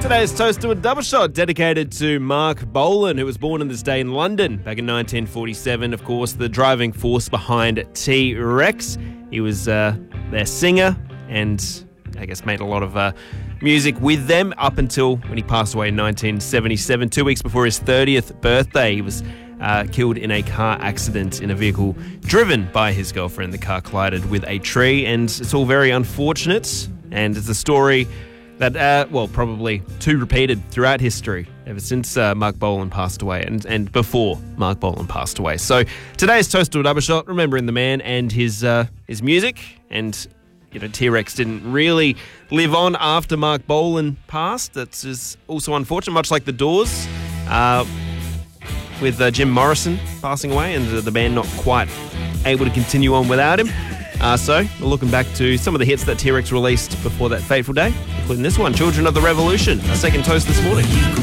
Today's toast to a double shot dedicated to Mark Bolan, who was born on this day in London back in 1947. Of course, the driving force behind T-Rex. He was their singer and I guess made a lot of music with them up until when he passed away in 1977. 2 weeks before his 30th birthday, he was killed in a car accident in a vehicle driven by his girlfriend. The car collided with a tree, and it's all very unfortunate. And it's a story that, probably too repeated throughout history ever since Mark Bolan passed away and before Mark Bolan passed away. So today's toast to a double shot, remembering the man and his music. And T-Rex didn't really live on after Mark Bolan passed. That's just also unfortunate, much like the Doors, with Jim Morrison passing away and the band not quite able to continue on without him. So we're looking back to some of the hits that T-Rex released before that fateful day, including this one, Children of the Revolution, our second toast this morning.